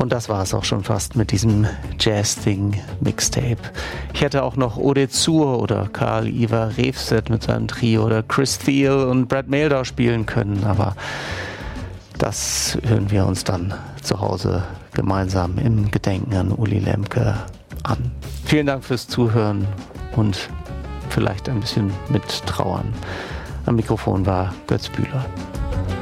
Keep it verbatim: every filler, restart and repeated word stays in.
Und das war es auch schon fast mit diesem Jazz-Thing-Mixtape. Ich hätte auch noch Ode Zur oder Karl Ivar Revstedt mit seinem Trio oder Chris Thiel und Brad Mehldau spielen können, aber das hören wir uns dann zu Hause gemeinsam im Gedenken an Uli Lemke an. Vielen Dank fürs Zuhören und vielleicht ein bisschen mit Trauern. Am Mikrofon war Götz Bühler.